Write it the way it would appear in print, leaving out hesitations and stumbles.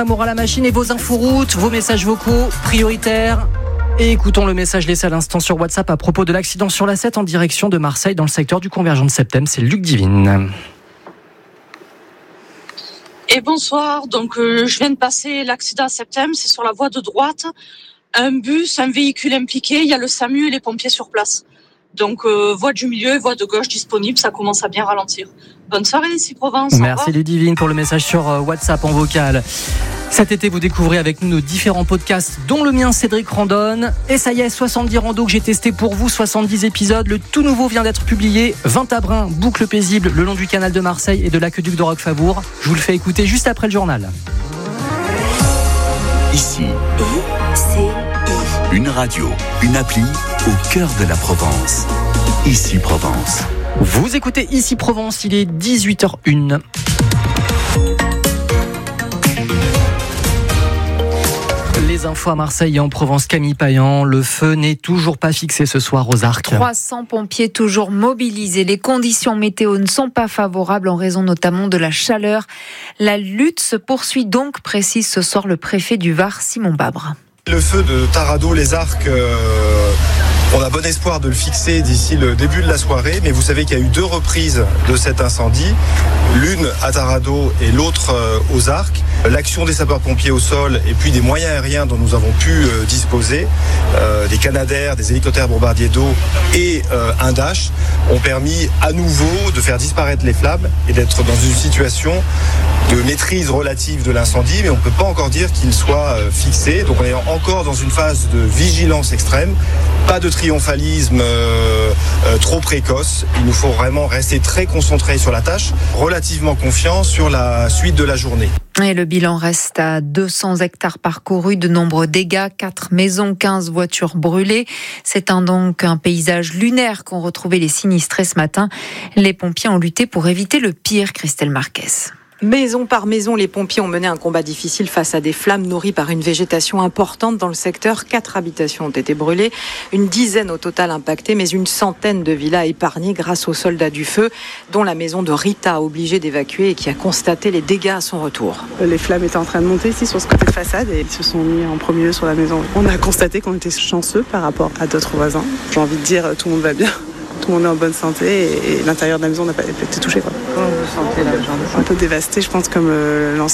amour à la machine et vos inforoutes, vos messages vocaux prioritaires. Et écoutons le message laissé à l'instant sur WhatsApp à propos de l'accident sur la 7 en direction de Marseille dans le secteur du Convergent de Septem. C'est Luc Divine. Et bonsoir, donc je viens de passer l'accident à Septem, c'est sur la voie de droite. Un bus, un véhicule impliqué, il y a le SAMU et les pompiers sur place. Donc voie du milieu et voie de gauche disponible, ça commence à bien ralentir. Bonne soirée ici Provence. Merci Ludivine pour le message sur WhatsApp en vocal. Cet été, vous découvrez avec nous nos différents podcasts, dont le mien Cédric Randonne. Et ça y est, 70 randos que j'ai testé pour vous, 70 épisodes. Le tout nouveau vient d'être publié. 20 à Brin, boucle paisible le long du canal de Marseille et de l'aqueduc de Roquefabourg. Je vous le fais écouter juste après le journal. Ici, une radio, une appli au cœur de la Provence. Ici Provence. Vous écoutez Ici Provence, il est 18h01. Les infos à Marseille et en Provence, Camille Payan. Le feu n'est toujours pas fixé ce soir aux Arcs. 300 pompiers toujours mobilisés. Les conditions météo ne sont pas favorables en raison notamment de la chaleur. La lutte se poursuit donc, précise ce soir le préfet du Var, Simon Babre. Le feu de Tarado, les Arcs, on a bon espoir de le fixer d'ici le début de la soirée, mais vous savez qu'il y a eu 2 reprises de cet incendie, l'une à Tarado et l'autre aux Arcs. L'action des sapeurs-pompiers au sol et puis des moyens aériens dont nous avons pu disposer, des Canadair, des hélicoptères bombardiers d'eau et un Dash, ont permis à nouveau de faire disparaître les flammes et d'être dans une situation de maîtrise relative de l'incendie, mais on ne peut pas encore dire qu'il soit fixé. Donc on est encore dans une phase de vigilance extrême, pas de triomphalisme trop précoce. Il nous faut vraiment rester très concentrés sur la tâche, relativement confiants sur la suite de la journée. Et le bilan reste à 200 hectares parcourus, de nombreux dégâts, 4 maisons, 15 voitures brûlées. C'est donc un paysage lunaire qu'ont retrouvé les sinistrés ce matin. Les pompiers ont lutté pour éviter le pire, Christelle Marquez. Maison par maison, les pompiers ont mené un combat difficile face à des flammes nourries par une végétation importante dans le secteur. 4 habitations ont été brûlées, une dizaine au total impactées, mais une centaine de villas épargnées grâce aux soldats du feu, dont la maison de Rita, obligée d'évacuer et qui a constaté les dégâts à son retour. Les flammes étaient en train de monter ici sur ce côté de façade et ils se sont mis en premier lieu sur la maison. On a constaté qu'on était chanceux par rapport à d'autres voisins. J'ai envie de dire, tout le monde va bien. Tout le monde est en bonne santé et l'intérieur de la maison n'a pas été touché. Comment vous sentez là, un peu dévasté, je pense, comme l'ensemble